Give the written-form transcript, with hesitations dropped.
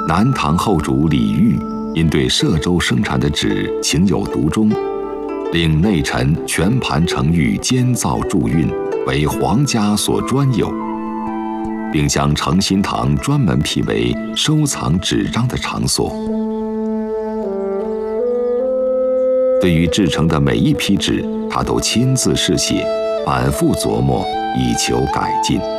南唐后主李煜因对歙州生产的纸情有独钟，令内臣全盘承谕监造铸运，为皇家所专有，并将诚心堂专门辟为收藏纸张的场所。对于制成的每一批纸，他都亲自试写，反复琢磨，以求改进。